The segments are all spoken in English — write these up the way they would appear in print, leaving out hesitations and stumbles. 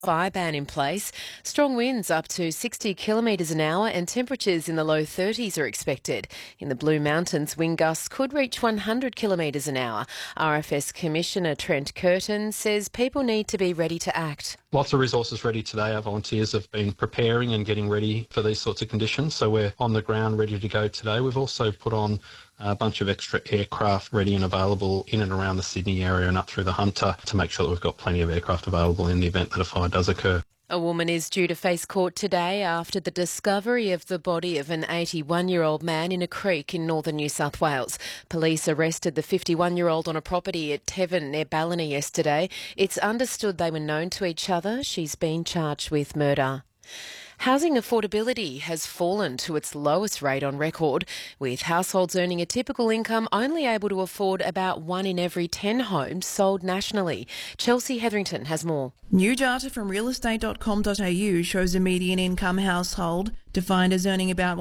fire ban in place. Strong winds up to 60 kilometres an hour and temperatures in the low 30s are expected. In the Blue Mountains, wind gusts could reach 100 kilometres an hour. RFS Commissioner Trent Curtin says people need to be ready to act. Lots of resources ready today. Our volunteers have been preparing and getting ready for these sorts of conditions, so we're on the ground ready to go today. We've also put on a bunch of extra aircraft ready and available in and around the Sydney area and up through the Hunter to make sure that we've got plenty of aircraft available in the event that a fire does occur. A woman is due to face court today after the discovery of the body of an 81-year-old man in a creek in northern New South Wales. Police arrested the 51-year-old on a property at Tevin near Ballina yesterday. It's understood they were known to each other. She's been charged with murder. Housing affordability has fallen to its lowest rate on record, with households earning a typical income only able to afford about 1 in every 10 homes sold nationally. Chelsea Hetherington has more. New data from realestate.com.au shows a median income household, defined as earning about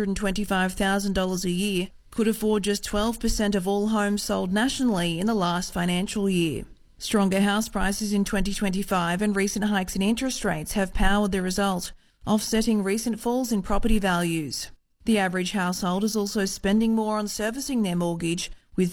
$125,000 a year, could afford just 12% of all homes sold nationally in the last financial year. Stronger house prices in 2025 and recent hikes in interest rates have powered the result, offsetting recent falls in property values. The average household is also spending more on servicing their mortgage, with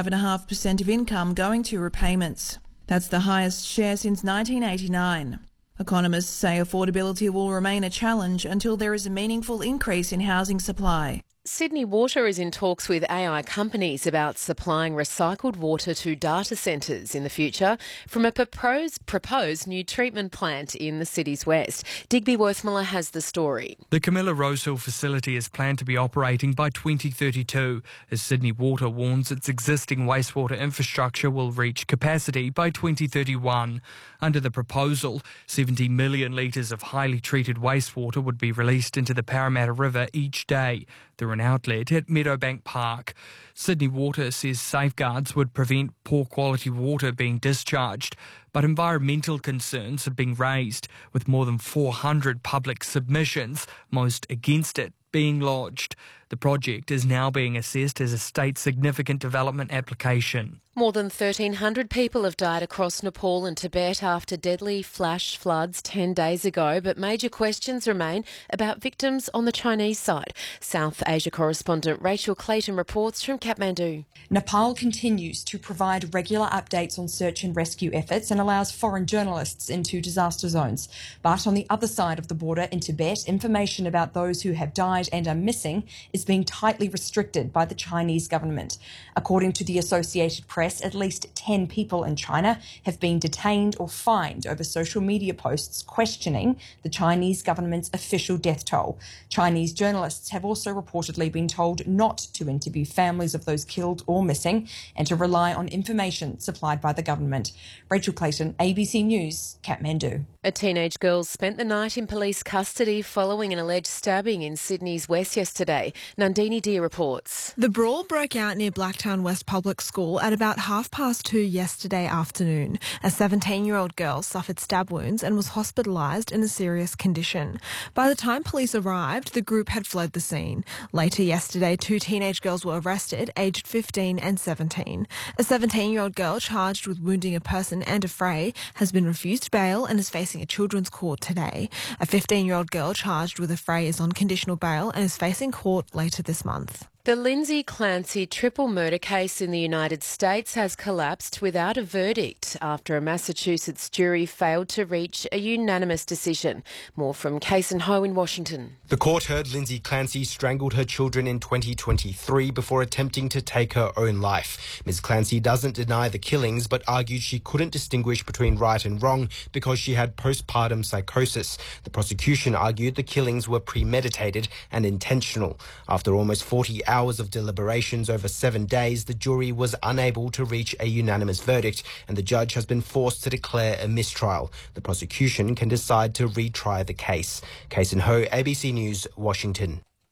35.5% of income going to repayments. That's the highest share since 1989. Economists say affordability will remain a challenge until there is a meaningful increase in housing supply. Sydney Water is in talks with AI companies about supplying recycled water to data centres in the future from a proposed new treatment plant in the city's west. Digby Worthmiller has the story. The Camilla Rosehill facility is planned to be operating by 2032, as Sydney Water warns its existing wastewater infrastructure will reach capacity by 2031. Under the proposal, 70 million litres of highly treated wastewater would be released into the Parramatta River each day through an outlet at Meadowbank Park. Sydney Water says safeguards would prevent poor quality water being discharged, but environmental concerns have been raised, with more than 400 public submissions, most against it, being lodged. The project is now being assessed as a state significant development application. More than 1,300 people have died across Nepal and Tibet after deadly flash floods 10 days ago, but major questions remain about victims on the Chinese side. South Asia correspondent Rachel Clayton reports from Kathmandu. Nepal continues to provide regular updates on search and rescue efforts and allows foreign journalists into disaster zones. But on the other side of the border in Tibet, information about those who have died and are missing is being tightly restricted by the Chinese government. According to the Associated Press, at least 10 people in China have been detained or fined over social media posts questioning the Chinese government's official death toll. Chinese journalists have also reportedly been told not to interview families of those killed or missing and to rely on information supplied by the government. Rachel Clayton, ABC News, Kathmandu. A teenage girl spent the night in police custody following an alleged stabbing in Sydney's west yesterday. Nandini Deer reports. The brawl broke out near Blacktown West Public School at about 2:30 yesterday afternoon. A 17-year-old girl suffered stab wounds and was hospitalised in a serious condition. By the time police arrived, the group had fled the scene. Later yesterday, 2 teenage girls were arrested, aged 15 and 17. A 17-year-old girl charged with wounding a person and a fray has been refused bail and is facing a children's court today. A 15-year-old girl charged with a fray is on conditional bail and is facing court later this month. The Lindsay Clancy triple murder case in the United States has collapsed without a verdict after a Massachusetts jury failed to reach a unanimous decision. More from Kason Ho in Washington. The court heard Lindsay Clancy strangled her children in 2023 before attempting to take her own life. Ms. Clancy doesn't deny the killings but argued she couldn't distinguish between right and wrong because she had postpartum psychosis. The prosecution argued the killings were premeditated and intentional. After almost 40 hours of deliberations over 7 days, the jury was unable to reach a unanimous verdict, and the judge has been forced to declare a mistrial. The prosecution can decide to retry the case. Kason Ho, ABC News, Washington.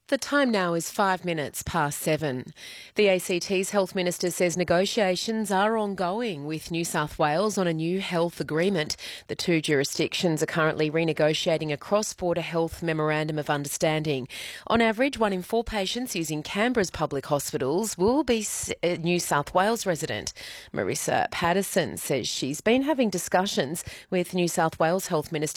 The time now is 5 minutes past 7. The ACT's Health Minister says negotiations are ongoing with New South Wales on a new health agreement. The two jurisdictions are currently renegotiating a cross-border health memorandum of understanding. On average, 1 in 4 patients using Canberra's public hospitals will be a New South Wales resident. Marissa Patterson says she's been having discussions with New South Wales Health Minister